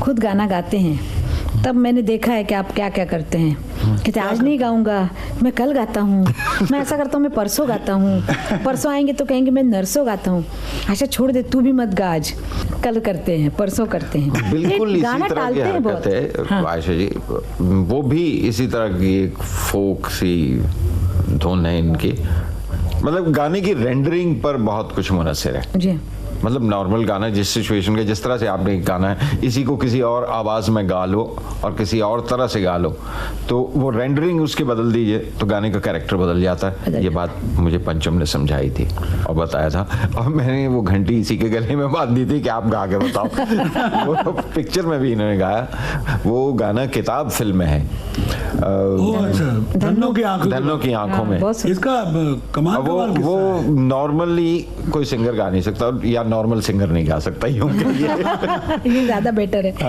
खुद गाना गाते हैं तब मैंने देखा है कि आप क्या क्या करते हैं। कहते आज नहीं गाऊंगा, मैं कल गाता हूँ, मैं ऐसा करता हूँ, मैं परसों गाता हूँ, परसों आएंगे तो कहेंगे मैं नरसों गाता हूँ। अच्छा छोड़ दे, तू भी मत गा आज, कल करते हैं, परसों करते हैं। बिल्कुल इसी गाना तरह की टालते हैं हरकत बहुत। है हाँ। आयशा जी, वो भी इसी तरह की एक फोक सी धुन है इनकी। मतलब गाने की रेंडरिंग पर बहुत कुछ मुनस्सिर है जी। मतलब नॉर्मल गाना जिस सिचुएशन का, जिस तरह से आपने गाना है, इसी को किसी और आवाज़ में गा लो और किसी और तरह से गा लो तो वो रेंडरिंग उसके बदल दीजिए तो गाने का कैरेक्टर बदल जाता है। ये बात मुझे पंचम ने समझाई थी और बताया था और मैंने वो घंटी इसी के गले में बांध दी थी कि आप गा के बताओ। वो पिक्चर में भी इन्होंने गाया। वो गाना किताब फिल्म में है, धन्नो की आंखों में। इसका कमाल वो नॉर्मली कोई सिंगर गा नहीं सकता या नॉर्मल सिंगर नहीं गा सकता ये ज्यादा बेटर है।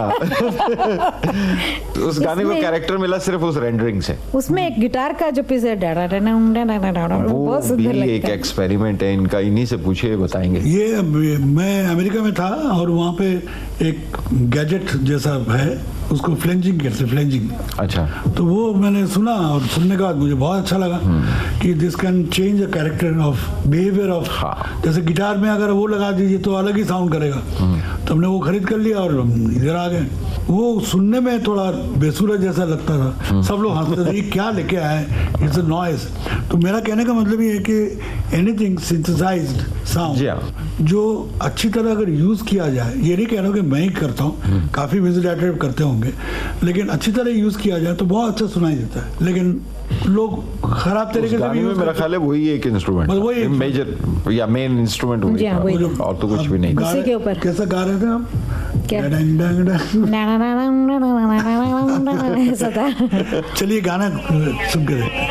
उस गाने को कैरेक्टर मिला सिर्फ उस रेंडरिंग से। उसमें एक गिटार का जो पीस है बहुत सुंदर लगता है। एक एक्सपेरिमेंट है इनका, इन्हीं से पूछे बताएंगे। ये मैं अमेरिका में था और वहाँ पे एक गैजेट जैसा है, उसको फ्लेंजिंग कहते हैं, फ्लेंजिंग। अच्छा। तो वो मैंने सुना और सुनने के बाद मुझे बहुत अच्छा लगा कि this can change the character of behaviour of. जैसे गिटार में अगर वो लगा दीजिए तो अलग ही साउंड करेगा। तो हमने वो खरीद कर लिया और इधर आ गए। वो सुनने में थोड़ा बेसुरा जैसा लगता था, सब लोग हंसते थे, ये क्या लेके आए, इट्स अ नॉइज। तो मेरा कहने का मतलब ये है कि एनीथिंग सिंथेसाइज्ड साउंड जो अच्छी तरह अगर यूज किया जाए, ये नहीं कह रहा हूँ कि मैं ही करता हूँ, काफी म्यूजिक डायरेक्टर करते होंगे, लेकिन अच्छी तरह यूज किया जाए तो बहुत अच्छा सुनाई देता है। लेकिन लोग खराब तरीके से भी यूज, मेरा ख्याल है वही एक इंस्ट्रूमेंट, वही मेजर या मेन इंस्ट्रूमेंट वही, और तो कुछ भी नहीं। उसी के ऊपर कैसा गा रहे थे आप? क्या? ऐसा था। चलिए गाना सुन के